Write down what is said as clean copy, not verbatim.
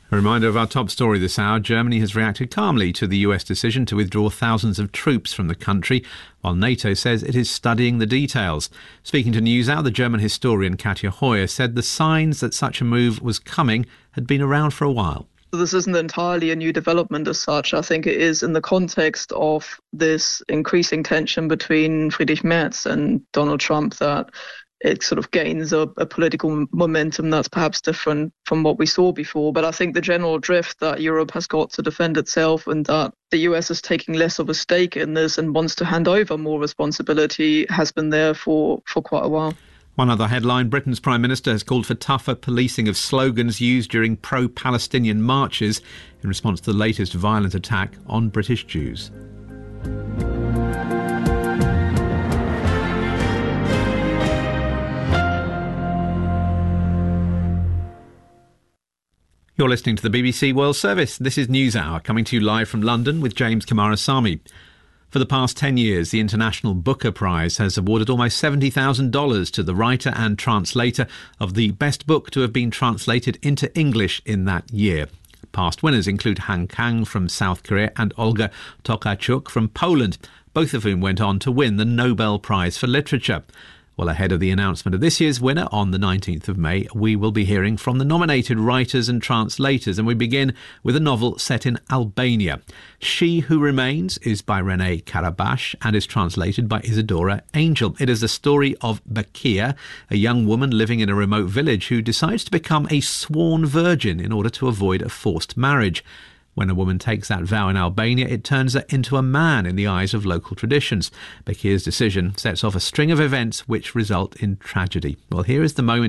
A reminder of our top story this hour. Germany has reacted calmly to the US decision to withdraw thousands of troops from the country, while NATO says it is studying the details. Speaking to NewsHour, the German historian Katja Hoyer said the signs that such a move was coming had been around for a while. This isn't entirely a new development as such. I think it is in the context of this increasing tension between Friedrich Merz and Donald Trump that it sort of gains a political momentum that's perhaps different from what we saw before. But I think the general drift that Europe has got to defend itself and that the US is taking less of a stake in this and wants to hand over more responsibility has been there for quite a while. One other headline, Britain's Prime Minister has called for tougher policing of slogans used during pro-Palestinian marches in response to the latest violent attack on British Jews. You're listening to the BBC World Service. This is NewsHour, coming to you live from London with James Kamarasamy. For the past 10 years, the International Booker Prize has awarded almost $70,000 to the writer and translator of the best book to have been translated into English in that year. Past winners include Han Kang from South Korea and Olga Tokarczuk from Poland, both of whom went on to win the Nobel Prize for Literature. Well, ahead of the announcement of this year's winner on the 19th of May, we will be hearing from the nominated writers and translators, and we begin with a novel set in Albania. She Who Remains is by Renee Karabash and is translated by Isadora Angel. It is the story of Bakia, a young woman living in a remote village who decides to become a sworn virgin in order to avoid a forced marriage. When a woman takes that vow in Albania, it turns her into a man in the eyes of local traditions. Bakir's decision sets off a string of events which result in tragedy. Well, here is the moment